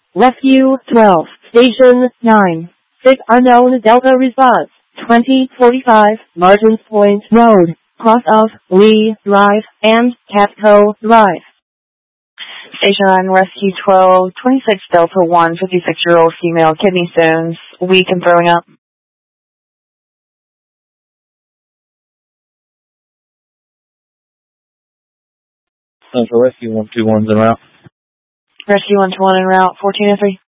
Rescue 12, Station 9. 6 unknown Delta response. 2045 Martins Point Road, cross of Lee Drive and Catco Drive. Station 9, Rescue 12, 26 Delta 1, 56-year-old female, kidney stones, weak and throwing up. Central Rescue 121's en route. Rescue 121 en route, 1403.